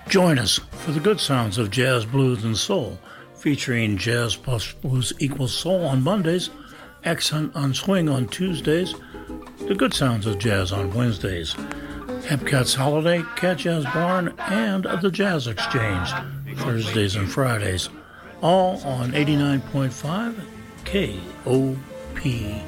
Join us for the good sounds of jazz, blues, and soul, featuring jazz plus blues equals soul on Mondays, accent on swing on Tuesdays, the good sounds of jazz on Wednesdays, Hepcat's Holiday, Cat Jazz Barn, and the Jazz Exchange, Thursdays and Fridays, all on 89.5 KOPN.